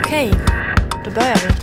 Okej, då börjar vi.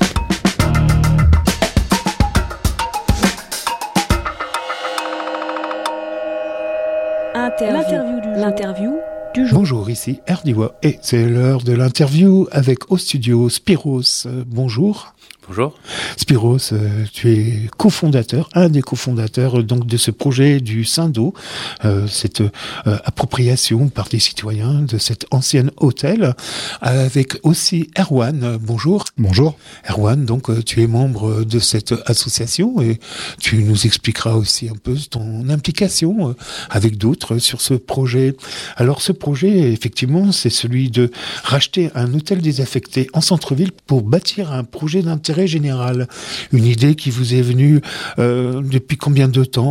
L'interview du jour. Bonjour, ici Erdiwa et c'est l'heure de l'interview avec au studio Spiros. Bonjour. Bonjour. Spiros, tu es cofondateur, un des cofondateurs donc de ce projet du Saint-Do, cette appropriation par des citoyens de cet ancien hôtel, avec aussi Erwan. Bonjour. Bonjour. Erwan, donc tu es membre de cette association et tu nous expliqueras aussi un peu ton implication avec d'autres sur ce projet. Alors ce projet, effectivement, c'est celui de racheter un hôtel désaffecté en centre-ville pour bâtir un projet d'intérêt général. Une idée qui vous est venue depuis combien de temps ?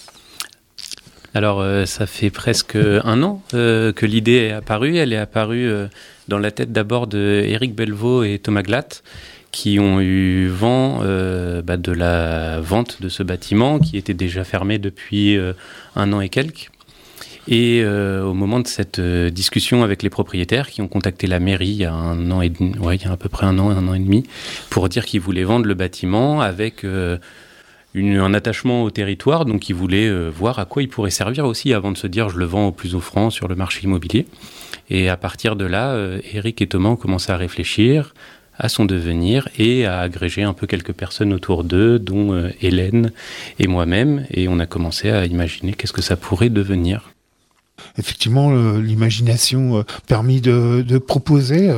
Alors, ça fait presque un an que l'idée est apparue. Elle est apparue dans la tête d'abord de Éric Belvaux et Thomas Glatt, qui ont eu vent de la vente de ce bâtiment, qui était déjà fermé depuis un an et quelques. Et au moment de cette discussion avec les propriétaires qui ont contacté la mairie il y a un an et demi, il y a à peu près un an et demi, pour dire qu'ils voulaient vendre le bâtiment avec un attachement au territoire, donc ils voulaient voir à quoi il pourrait servir aussi avant de se dire je le vends au plus offrant sur le marché immobilier. Et à partir de là, Éric et Thomas ont commencé à réfléchir à son devenir et à agréger un peu quelques personnes autour d'eux, dont Hélène et moi-même, et on a commencé à imaginer qu'est-ce que ça pourrait devenir. Effectivement, l'imagination permis de proposer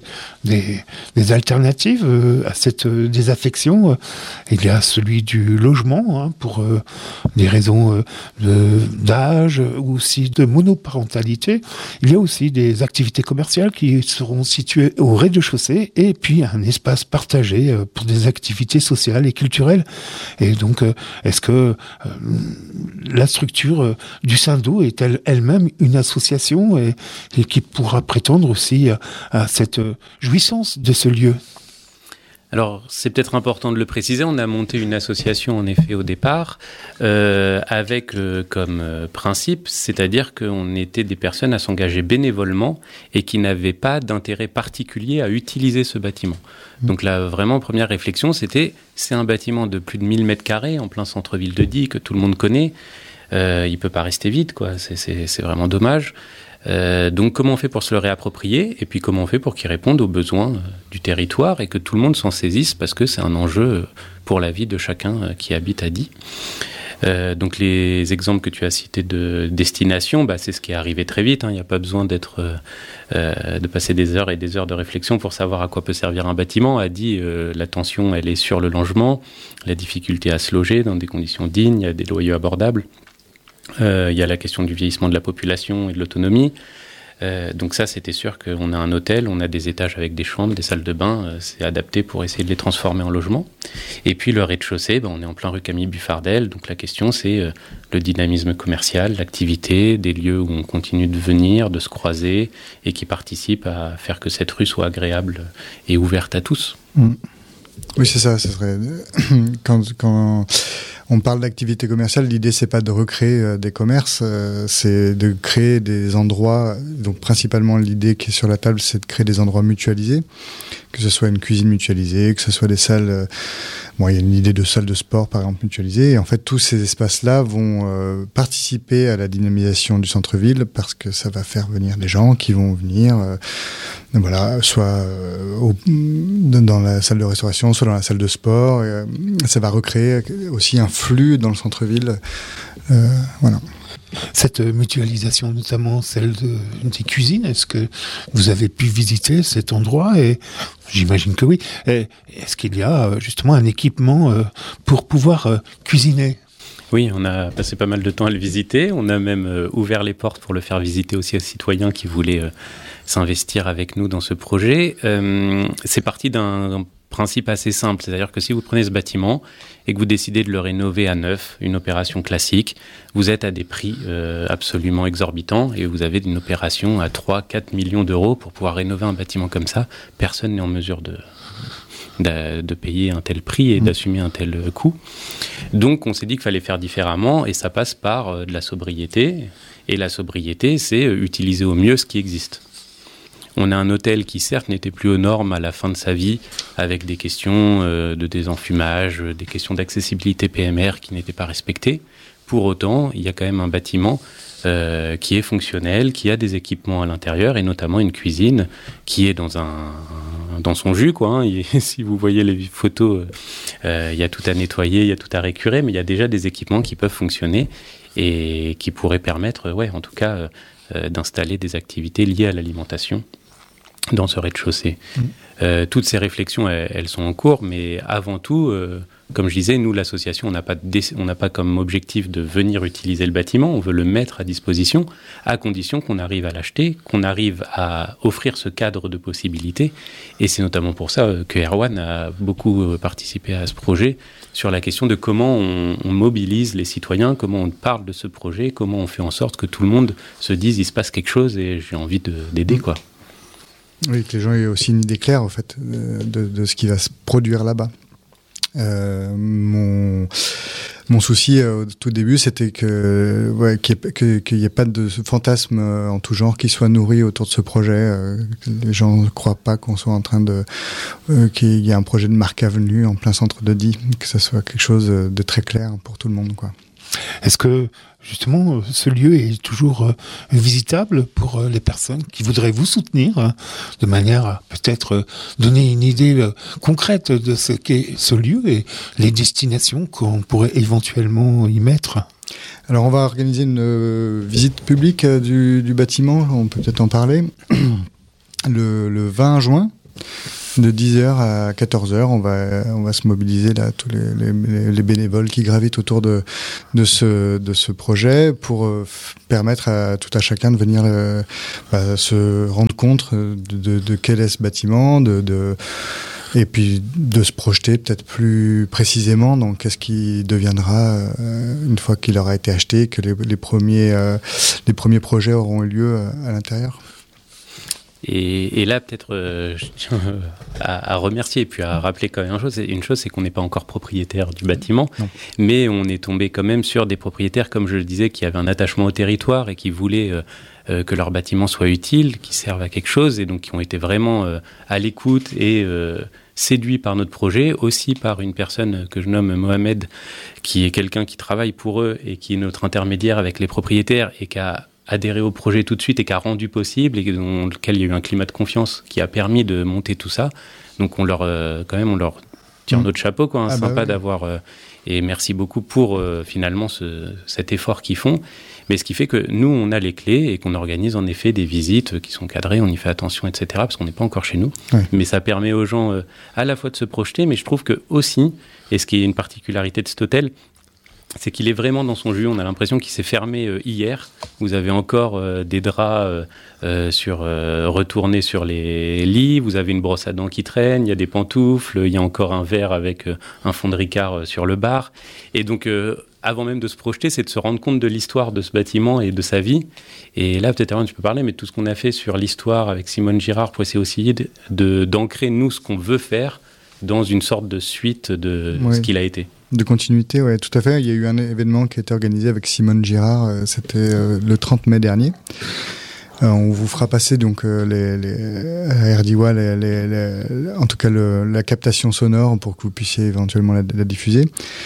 des alternatives à cette désaffection. Il y a celui du logement, pour des raisons d'âge ou aussi de monoparentalité. Il y a aussi des activités commerciales qui seront situées au rez-de-chaussée et puis un espace partagé pour des activités sociales et culturelles. Et donc, est-ce que la structure du Saint-Do est elle-même une association et qui pourra prétendre aussi à cette jouissance de ce lieu? Alors, c'est peut-être important de le préciser, on a monté une association en effet au départ, avec comme principe, c'est-à-dire qu'on était des personnes à s'engager bénévolement et qui n'avaient pas d'intérêt particulier à utiliser ce bâtiment. Donc la vraiment première réflexion, c'est un bâtiment de plus de 1000 mètres carrés en plein centre-ville de Die, que tout le monde connaît. Il peut pas rester vide, quoi. C'est vraiment dommage. Donc comment on fait pour se le réapproprier et puis comment on fait pour qu'il réponde aux besoins du territoire et que tout le monde s'en saisisse parce que c'est un enjeu pour la vie de chacun qui habite à Die. Donc les exemples que tu as cités de destination, c'est ce qui est arrivé très vite. Il n'y a pas besoin de passer des heures et des heures de réflexion pour savoir à quoi peut servir un bâtiment. À Die, la tension elle est sur le logement, la difficulté à se loger dans des conditions dignes, il y a des loyers abordables. Il y a la question du vieillissement de la population et de l'autonomie. Donc ça, c'était sûr qu'on a un hôtel, on a des étages avec des chambres, des salles de bain, c'est adapté pour essayer de les transformer en logement. Et puis le rez-de-chaussée, on est en plein rue Camille Buffardel, donc la question c'est le dynamisme commercial, l'activité, des lieux où on continue de venir, de se croiser et qui participent à faire que cette rue soit agréable et ouverte à tous. Oui, c'est ça, serait quand on parle d'activité commerciale, l'idée c'est pas de recréer des commerces, c'est de créer des endroits. Donc principalement l'idée qui est sur la table, c'est de créer des endroits mutualisés, que ce soit une cuisine mutualisée, que ce soit des salles. Il y a une idée de salle de sport par exemple mutualisée. Et en fait, tous ces espaces-là vont participer à la dynamisation du centre-ville parce que ça va faire venir des gens qui vont venir, soit dans la salle de restauration, soit dans la salle de sport. Ça va recréer aussi un flux dans le centre-ville. Cette mutualisation, notamment celle des cuisines, est-ce que vous avez pu visiter cet endroit? Et j'imagine que oui. Et est-ce qu'il y a justement un équipement pour pouvoir cuisiner? Oui, on a passé pas mal de temps à le visiter. On a même ouvert les portes pour le faire visiter aussi aux citoyens qui voulaient s'investir avec nous dans ce projet. C'est parti d'un principe assez simple, c'est-à-dire que si vous prenez ce bâtiment et que vous décidez de le rénover à neuf, une opération classique, vous êtes à des prix absolument exorbitants et vous avez une opération à 3-4 millions d'euros pour pouvoir rénover un bâtiment comme ça. Personne n'est en mesure de payer un tel prix et d'assumer un tel coût. Donc on s'est dit qu'il fallait faire différemment et ça passe par de la sobriété. Et la sobriété, c'est utiliser au mieux ce qui existe. On a un hôtel qui, certes, n'était plus aux normes à la fin de sa vie, avec des questions de désenfumage, des questions d'accessibilité PMR qui n'étaient pas respectées. Pour autant, il y a quand même un bâtiment qui est fonctionnel, qui a des équipements à l'intérieur, et notamment une cuisine qui est dans son jus, quoi. Hein. Si vous voyez les photos, il y a tout à nettoyer, il y a tout à récurer, mais il y a déjà des équipements qui peuvent fonctionner et qui pourraient permettre, en tout cas, d'installer des activités liées à l'alimentation dans ce rez-de-chaussée. Toutes ces réflexions, elles sont en cours, mais avant tout, comme je disais, nous, l'association, on n'a pas comme objectif de venir utiliser le bâtiment, on veut le mettre à disposition, à condition qu'on arrive à l'acheter, qu'on arrive à offrir ce cadre de possibilités. Et c'est notamment pour ça que Erwan a beaucoup participé à ce projet, sur la question de comment on mobilise les citoyens, comment on parle de ce projet, comment on fait en sorte que tout le monde se dise il se passe quelque chose et j'ai envie d'aider, quoi. Oui, que les gens aient aussi une idée claire, en fait, de ce qui va se produire là-bas. Mon souci au tout début, c'était qu'il n'y ait pas de fantasme en tout genre qui soit nourri autour de ce projet. Les gens ne croient pas qu'on soit en train qu'il y ait un projet de marque avenue en plein centre de Die, que ça soit quelque chose de très clair pour tout le monde, quoi. Est-ce que, justement, ce lieu est toujours visitable pour les personnes qui voudraient vous soutenir, de manière à peut-être donner une idée concrète de ce qu'est ce lieu et les destinations qu'on pourrait éventuellement y mettre ? Alors, on va organiser une visite publique du bâtiment, on peut peut-être en parler, le 20 juin. De 10h à 14h, on va se mobiliser là, tous les bénévoles qui gravitent autour de ce projet pour permettre à tout à chacun de venir se rendre compte de quel est ce bâtiment, et puis de se projeter peut-être plus précisément dans qu'est-ce qui deviendra une fois qu'il aura été acheté, que les premiers projets auront eu lieu à l'intérieur. Et là, peut-être, je tiens à remercier et puis à rappeler quand même une chose, c'est qu'on n'est pas encore propriétaire du bâtiment, mais on est tombé quand même sur des propriétaires, comme je le disais, qui avaient un attachement au territoire et qui voulaient que leur bâtiment soit utile, qui serve à quelque chose, et donc qui ont été vraiment à l'écoute et séduits par notre projet, aussi par une personne que je nomme Mohamed, qui est quelqu'un qui travaille pour eux et qui est notre intermédiaire avec les propriétaires et qui a adhéré au projet tout de suite et qui a rendu possible et dans lequel il y a eu un climat de confiance qui a permis de monter tout ça. Donc on leur tire notre chapeau, quoi. Hein, sympa d'avoir et merci beaucoup pour finalement cet effort qu'ils font. Mais ce qui fait que nous, on a les clés et qu'on organise en effet des visites qui sont cadrées, on y fait attention, etc. Parce qu'on n'est pas encore chez nous. Ouais. Mais ça permet aux gens à la fois de se projeter, mais je trouve que aussi, et ce qui est une particularité de cet hôtel, c'est qu'il est vraiment dans son jus. On a l'impression qu'il s'est fermé hier. Vous avez encore des draps retournés sur les lits. Vous avez une brosse à dents qui traîne. Il y a des pantoufles. Il y a encore un verre avec un fond de Ricard sur le bar. Et donc, avant même de se projeter, c'est de se rendre compte de l'histoire de ce bâtiment et de sa vie. Et là, peut-être, Erwan, tu peux parler, mais tout ce qu'on a fait sur l'histoire avec Simone Girard pour essayer aussi d'ancrer, nous, ce qu'on veut faire dans une sorte de suite de ce qu'il a été. De continuité, oui, tout à fait. Il y a eu un événement qui a été organisé avec Simone Girard, c'était le 30 mai dernier. On vous fera passer donc à RDIWA, en tout cas la captation sonore pour que vous puissiez éventuellement la diffuser.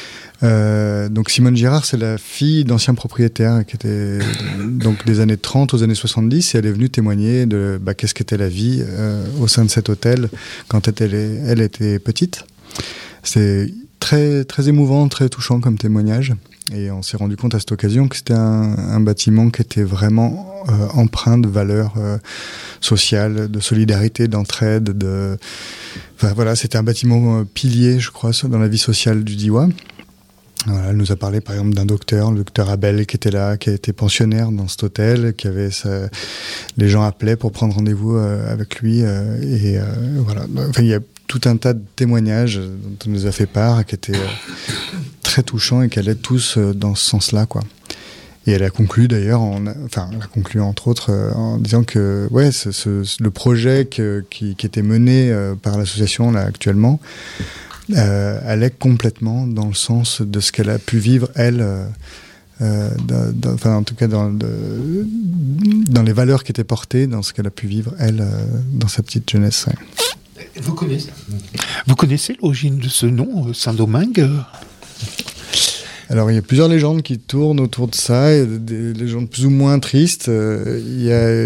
Donc Simone Girard, c'est la fille d'anciens propriétaires qui était donc des années 30 aux années 70, et elle est venue témoigner de qu'est-ce qu'était la vie au sein de cet hôtel quand elle était petite. C'est très, très émouvant, très touchant comme témoignage. Et on s'est rendu compte à cette occasion que c'était un bâtiment qui était vraiment empreint de valeurs sociales, de solidarité, d'entraide. Enfin, voilà, c'était un bâtiment pilier, je crois, dans la vie sociale du Diois. Voilà, elle nous a parlé par exemple d'un docteur, le docteur Abel, qui était là, qui a été pensionnaire dans cet hôtel, qui avait les gens appelaient pour prendre rendez-vous avec lui. Voilà, enfin, il y a tout un tas de témoignages dont on nous a fait part, qui étaient très touchants et qui allaient tous dans ce sens-là, quoi. Et elle a conclu d'ailleurs, elle a conclu entre autres en disant que le projet qui était mené par l'association là actuellement allait complètement dans le sens de ce qu'elle a pu vivre elle en tout cas dans les valeurs qui étaient portées dans ce qu'elle a pu vivre, elle, dans sa petite jeunesse. Ouais. Vous connaissez l'origine de ce nom, Saint-Domingue ? Alors, il y a plusieurs légendes qui tournent autour de ça, des légendes plus ou moins tristes. Il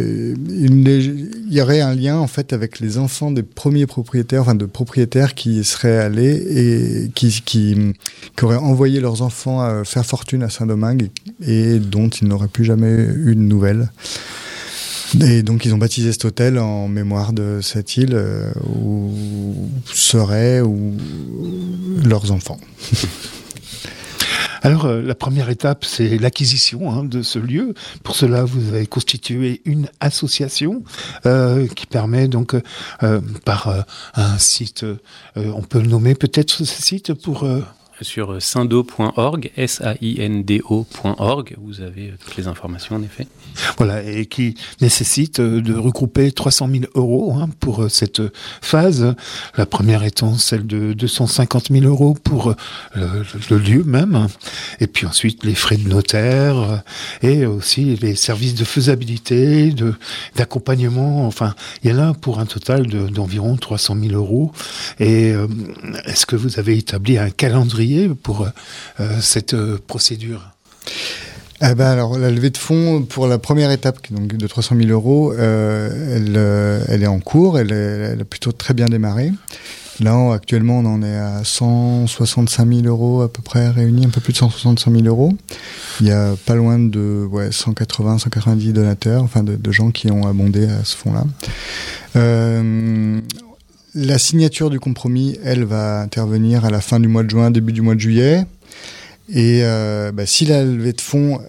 y aurait un lien, en fait, avec les enfants des premiers propriétaires, enfin, de propriétaires qui seraient allés et qui auraient envoyé leurs enfants faire fortune à Saint-Domingue et dont ils n'auraient plus jamais eu de nouvelles. Et donc, ils ont baptisé cet hôtel en mémoire de cette île où seraient leurs enfants. Alors, la première étape, c'est l'acquisition de ce lieu. Pour cela, vous avez constitué une association qui permet donc, par un site, on peut le nommer peut-être ce site pour... Sur saindo.org, SAINDO.org, vous avez toutes les informations en effet. Voilà, et qui nécessite de regrouper 300 000 euros pour cette phase. La première étant celle de 250 000 euros pour le lieu même. Et puis ensuite les frais de notaire et aussi les services de faisabilité, d'accompagnement. Enfin, il y en a pour un total d'environ 300 000 euros. Et est-ce que vous avez établi un calendrier pour cette procédure ? Alors, la levée de fonds pour la première étape, donc de 300 000 euros, elle est en cours, elle a plutôt très bien démarré. Là, actuellement, on en est à 165 000 euros à peu près réunis, un peu plus de 165 000 euros. Il y a pas loin de 180, 190 donateurs, enfin de gens qui ont abondé à ce fonds-là. La signature du compromis, elle va intervenir à la fin du mois de juin, début du mois de juillet. Et si la levée de fonds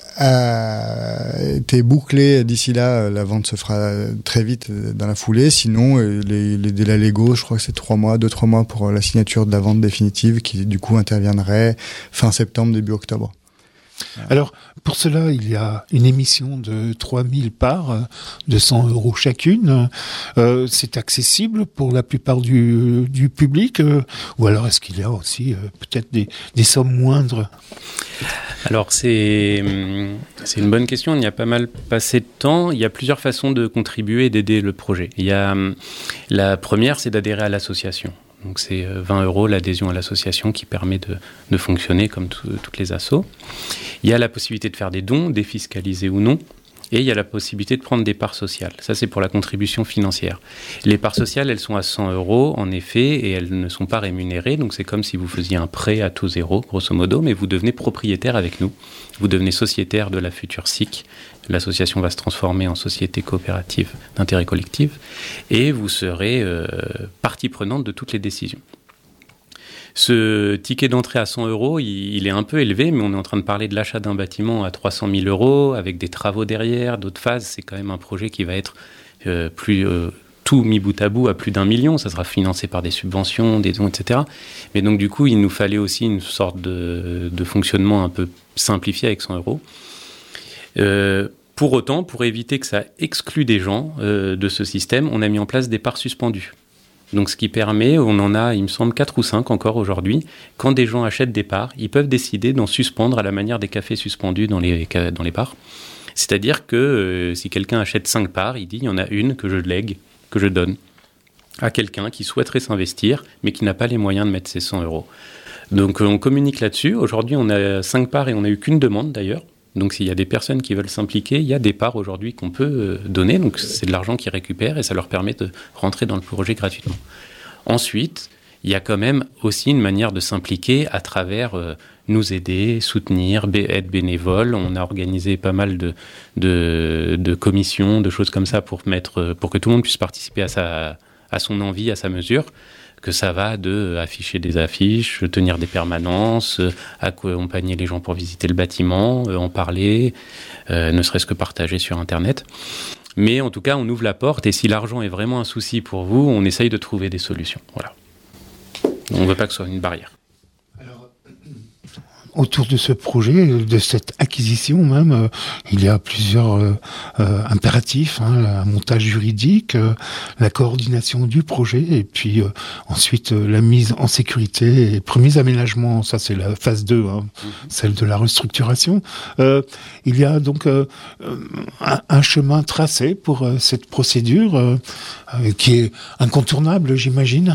a été bouclée d'ici là, la vente se fera très vite dans la foulée. Sinon, les délais légaux, je crois que c'est 2-3 mois pour la signature de la vente définitive qui du coup interviendrait fin septembre, début octobre. Alors, pour cela, il y a une émission de 3000 parts, de 100 euros chacune. C'est accessible pour la plupart du public ou alors est-ce qu'il y a aussi peut-être des sommes moindres ? Alors, c'est une bonne question. Il y a pas mal passé de temps. Il y a plusieurs façons de contribuer et d'aider le projet. La première, c'est d'adhérer à l'association. Donc c'est 20 euros l'adhésion à l'association qui permet de fonctionner comme toutes les assos. Il y a la possibilité de faire des dons, défiscalisés ou non. Et il y a la possibilité de prendre des parts sociales. Ça, c'est pour la contribution financière. Les parts sociales, elles sont à 100 euros, en effet, et elles ne sont pas rémunérées. Donc, c'est comme si vous faisiez un prêt à taux zéro, grosso modo, mais vous devenez propriétaire avec nous. Vous devenez sociétaire de la future SIC. L'association va se transformer en société coopérative d'intérêt collectif. Et vous serez partie prenante de toutes les décisions. Ce ticket d'entrée à 100 euros, il est un peu élevé, mais on est en train de parler de l'achat d'un bâtiment à 300 000 euros, avec des travaux derrière, d'autres phases. C'est quand même un projet qui va être tout mis bout à bout à plus d'1 million. Ça sera financé par des subventions, des dons, etc. Mais donc, du coup, il nous fallait aussi une sorte de fonctionnement un peu simplifié avec 100 euros. Pour autant, pour éviter que ça exclue des gens de ce système, on a mis en place des parts suspendues. Donc, ce qui permet, on en a, il me semble, 4 ou 5 encore aujourd'hui, quand des gens achètent des parts, ils peuvent décider d'en suspendre à la manière des cafés suspendus dans les parts. C'est-à-dire que si quelqu'un achète 5 parts, il dit, il y en a une que je lègue, que je donne à quelqu'un qui souhaiterait s'investir, mais qui n'a pas les moyens de mettre ses 100 euros. Donc, on communique là-dessus. Aujourd'hui, on a 5 parts et on n'a eu qu'une demande, d'ailleurs. Donc, s'il y a des personnes qui veulent s'impliquer, il y a des parts aujourd'hui qu'on peut donner. Donc, c'est de l'argent qu'ils récupèrent et ça leur permet de rentrer dans le projet gratuitement. Ensuite, il y a quand même aussi une manière de s'impliquer à travers nous aider, soutenir, être bénévole. On a organisé pas mal de commissions, de choses comme ça pour que tout le monde puisse participer à son envie, à sa mesure. Que ça va de afficher des affiches, tenir des permanences, accompagner les gens pour visiter le bâtiment, en parler, ne serait-ce que partager sur Internet. Mais en tout cas, on ouvre la porte et si l'argent est vraiment un souci pour vous, on essaye de trouver des solutions. Voilà. On ne veut pas que ce soit une barrière. Alors, autour de ce projet, de cette acquisition même, il y a plusieurs impératifs, un montage juridique, la coordination du projet, et puis ensuite la mise en sécurité et premiers aménagements, ça c'est la phase 2, celle de la restructuration. Il y a donc un chemin tracé pour cette procédure qui est incontournable, j'imagine.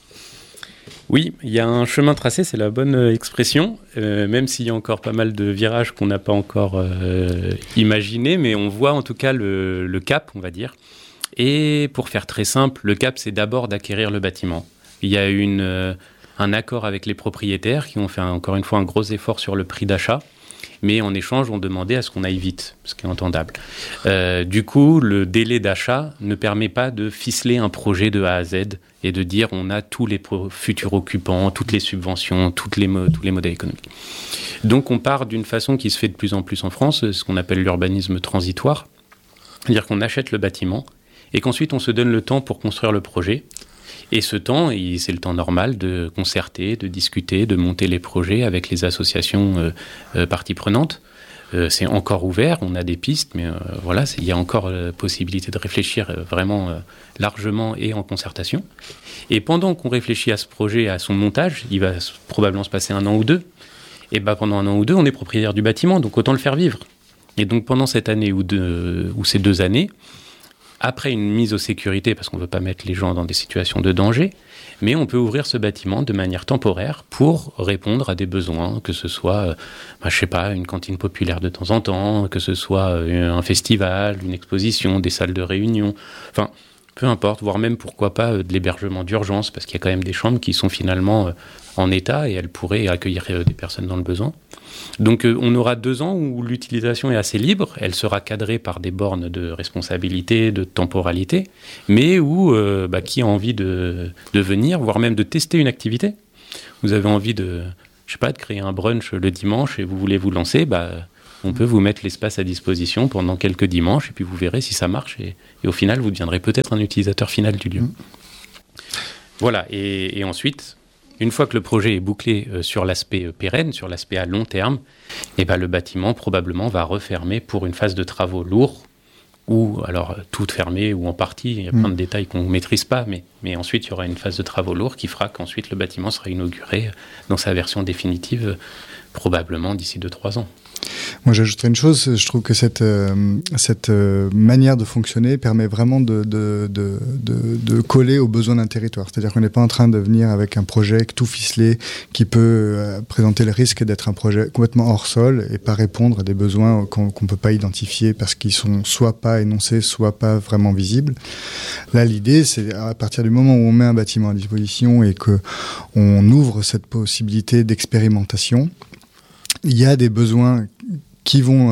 Oui, il y a un chemin tracé, c'est la bonne expression, même s'il y a encore pas mal de virages qu'on n'a pas encore imaginés, mais on voit en tout cas le cap, on va dire. Et pour faire très simple, le cap, c'est d'abord d'acquérir le bâtiment. Il y a un accord avec les propriétaires qui ont fait encore une fois un gros effort sur le prix d'achat, mais en échange, on demandait à ce qu'on aille vite, ce qui est entendable. Du coup, le délai d'achat ne permet pas de ficeler un projet de A à Z et de dire on a tous les futurs occupants, toutes les subventions, tous les modèles économiques. Donc on part d'une façon qui se fait de plus en plus en France, ce qu'on appelle l'urbanisme transitoire, c'est-à-dire qu'on achète le bâtiment et qu'ensuite on se donne le temps pour construire le projet. Et ce temps, c'est le temps normal de concerter, de discuter, de monter les projets avec les associations parties prenantes. C'est encore ouvert, on a des pistes, mais voilà, il y a encore possibilité de réfléchir vraiment largement et en concertation. Et pendant qu'on réfléchit à ce projet, à son montage, il va probablement se passer 1 an ou 2. Et pendant 1 an ou 2, on est propriétaire du bâtiment, donc autant le faire vivre. Et donc pendant cette année ou ces 2 années, après une mise aux sécurité, parce qu'on ne veut pas mettre les gens dans des situations de danger, mais on peut ouvrir ce bâtiment de manière temporaire pour répondre à des besoins, que ce soit, une cantine populaire de temps en temps, que ce soit un festival, une exposition, des salles de réunion, enfin, peu importe, voire même, pourquoi pas, de l'hébergement d'urgence, parce qu'il y a quand même des chambres qui sont finalement en état et elles pourraient accueillir des personnes dans le besoin. Donc on aura 2 ans où l'utilisation est assez libre, elle sera cadrée par des bornes de responsabilité, de temporalité, mais où qui a envie de venir, voire même de tester une activité. Vous avez envie de créer un brunch le dimanche et vous voulez vous lancer, on peut vous mettre l'espace à disposition pendant quelques dimanches et puis vous verrez si ça marche et au final vous deviendrez peut-être un utilisateur final du lieu. Voilà, et ensuite, une fois que le projet est bouclé sur l'aspect pérenne, sur l'aspect à long terme, le bâtiment probablement va refermer pour une phase de travaux lourds, ou alors tout fermé ou en partie, il y a plein de détails qu'on ne maîtrise pas, mais ensuite il y aura une phase de travaux lourds qui fera qu'ensuite le bâtiment sera inauguré dans sa version définitive, probablement d'ici 2-3 ans. Moi, j'ajouterais une chose, je trouve que cette manière de fonctionner permet vraiment de coller aux besoins d'un territoire. C'est-à-dire qu'on n'est pas en train de venir avec un projet tout ficelé qui peut présenter le risque d'être un projet complètement hors sol et pas répondre à des besoins qu'on ne peut pas identifier parce qu'ils sont soit pas énoncés, soit pas vraiment visibles. Là, l'idée, c'est à partir du moment où on met un bâtiment à disposition et qu'on ouvre cette possibilité d'expérimentation, il y a des besoins qui vont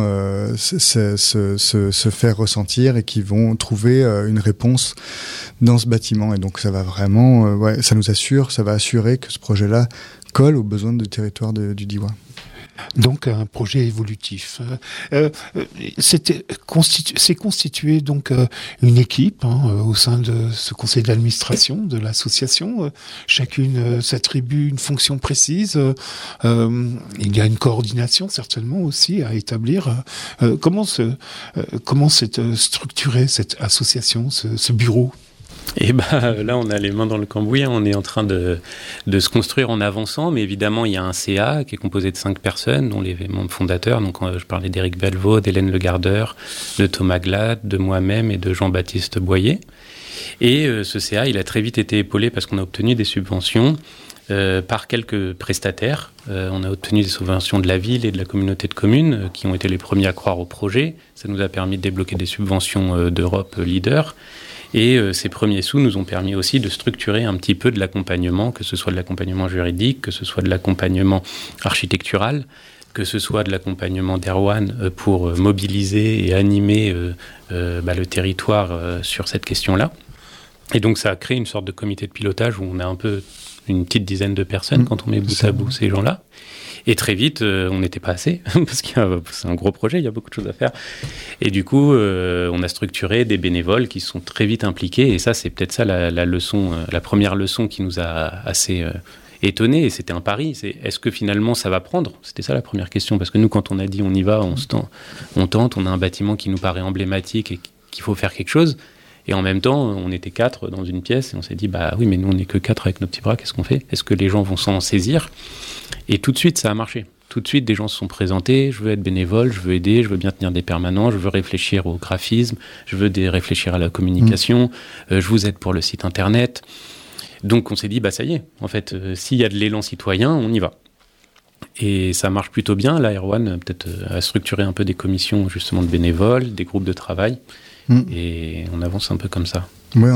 se faire ressentir et qui vont trouver une réponse dans ce bâtiment. Et donc ça va vraiment, ça va assurer que ce projet-là colle aux besoins du territoire du Diois. Donc un projet évolutif. C'est constitué donc une équipe au sein de ce conseil d'administration de l'association. Chacune s'attribue une fonction précise. Il y a une coordination certainement aussi à établir. Comment s'est structurée cette association, ce bureau ? Et là, on a les mains dans le cambouis, on est en train de se construire en avançant, mais évidemment, il y a un CA qui est composé de 5 personnes, dont les membres fondateurs. Donc, je parlais d'Éric Belvaux, d'Hélène Legardeur, de Thomas Glad, de moi-même et de Jean-Baptiste Boyer. Et ce CA, il a très vite été épaulé parce qu'on a obtenu des subventions par quelques prestataires. On a obtenu des subventions de la ville et de la communauté de communes qui ont été les premiers à croire au projet. Ça nous a permis de débloquer des subventions d'Europe Leader. Et ces premiers sous nous ont permis aussi de structurer un petit peu de l'accompagnement, que ce soit de l'accompagnement juridique, que ce soit de l'accompagnement architectural, que ce soit de l'accompagnement d'Erwan pour mobiliser et animer le territoire sur cette question-là. Et donc ça a créé une sorte de comité de pilotage où on a un peu une petite dizaine de personnes quand on met bout à bout ces gens-là. Et très vite, on n'était pas assez, parce que c'est un gros projet, il y a beaucoup de choses à faire. Et du coup, on a structuré des bénévoles qui sont très vite impliqués. Et ça, c'est peut-être ça la leçon, la première leçon qui nous a assez étonné, et c'était un pari. Est-ce que finalement ça va prendre ? C'était ça la première question, parce que nous, quand on a dit on y va, on tente, on a un bâtiment qui nous paraît emblématique et qu'il faut faire quelque chose. Et en même temps, on était 4 dans une pièce et on s'est dit, bah oui, mais nous, on n'est que 4 avec nos petits bras, qu'est-ce qu'on fait ? Est-ce que les gens vont s'en saisir ? Et tout de suite, ça a marché. Tout de suite, des gens se sont présentés, je veux être bénévole, je veux aider, je veux bien tenir des permanents, je veux réfléchir au graphisme, je veux réfléchir à la communication, je vous aide pour le site internet. Donc on s'est dit, bah ça y est, en fait, s'il y a de l'élan citoyen, on y va. Et ça marche plutôt bien. Là, Erwan peut-être a structuré un peu des commissions justement de bénévoles, des groupes de travail, et on avance un peu comme ça. Oui,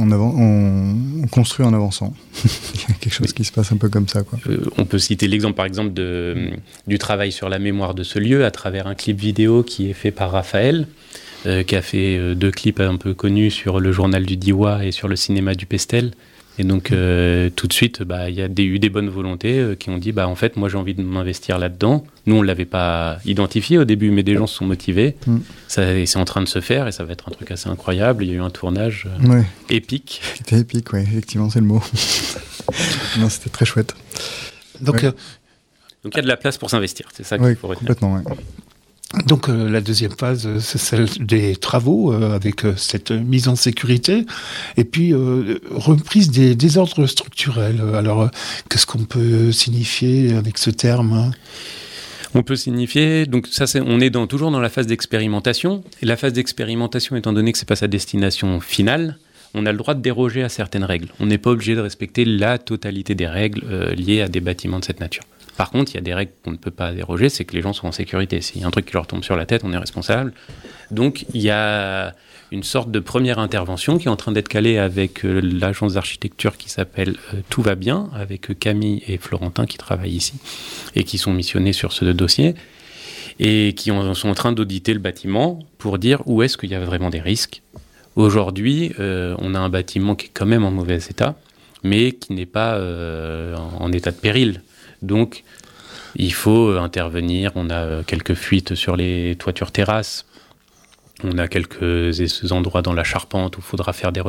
on construit en avançant. Il y a quelque chose qui se passe un peu comme ça, quoi. On peut citer l'exemple, par exemple, du travail sur la mémoire de ce lieu à travers un clip vidéo qui est fait par Raphaël, qui a fait 2 clips un peu connus sur le journal du Diois et sur le cinéma du Pestel. Et donc, tout de suite, il y a eu des bonnes volontés qui ont dit, en fait, moi, j'ai envie de m'investir là-dedans. Nous, on ne l'avait pas identifié au début, mais des gens se sont motivés. Et c'est en train de se faire et ça va être un truc assez incroyable. Il y a eu un tournage épique. C'était épique, oui, effectivement, c'est le mot. Non, c'était très chouette. Donc, il y a de la place pour s'investir, c'est ça qu'il faut retenir. Complètement, oui. Donc la deuxième phase, c'est celle des travaux avec cette mise en sécurité et puis reprise des désordres structurels. Alors, qu'est-ce qu'on peut signifier avec ce terme ? On peut signifier, donc ça, on est toujours dans la phase d'expérimentation. Et la phase d'expérimentation, étant donné que c'est pas sa destination finale, on a le droit de déroger à certaines règles. On n'est pas obligé de respecter la totalité des règles liées à des bâtiments de cette nature. Par contre, il y a des règles qu'on ne peut pas déroger, c'est que les gens sont en sécurité. S'il y a un truc qui leur tombe sur la tête, on est responsable. Donc, il y a une sorte de première intervention qui est en train d'être calée avec l'agence d'architecture qui s'appelle Tout va bien, avec Camille et Florentin qui travaillent ici et qui sont missionnés sur ce dossier et qui sont en train d'auditer le bâtiment pour dire où est-ce qu'il y a vraiment des risques. Aujourd'hui, on a un bâtiment qui est quand même en mauvais état, mais qui n'est pas en état de péril. Donc, il faut intervenir. On a quelques fuites sur les toitures terrasses. On a quelques endroits dans la charpente où il faudra faire des